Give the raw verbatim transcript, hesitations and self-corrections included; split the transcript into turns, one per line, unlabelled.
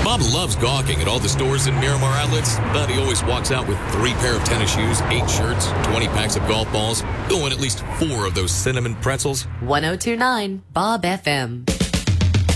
Bob loves gawking at all the stores in Miramar Outlets, but he always walks out with three pair of tennis shoes, eight shirts, twenty packs of golf balls, oh, and at least four of those cinnamon pretzels.
one oh two point nine Bob F M.